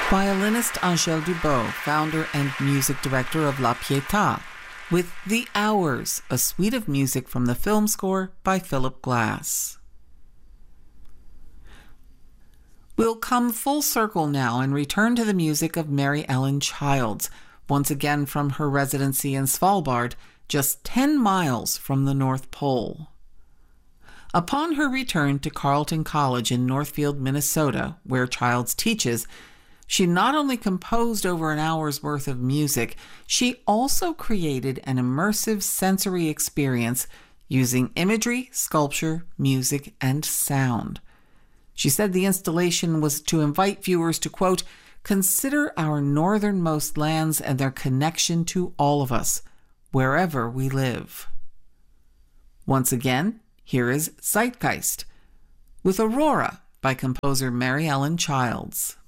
Violinist Angèle Dubot, founder and music director of La Pietà, with The Hours, a suite of music from the film score by Philip Glass. We'll come full circle now and return to the music of Mary Ellen Childs, once again from her residency in Svalbard, just 10 miles from the North Pole. Upon her return to Carleton College in Northfield, Minnesota, where Childs teaches, she not only composed over an hour's worth of music, she also created an immersive sensory experience using imagery, sculpture, music, and sound. She said the installation was to invite viewers to, quote, consider our northernmost lands and their connection to all of us, wherever we live. Once again, here is Zeitgeist with Aurora by composer Mary Ellen Childs.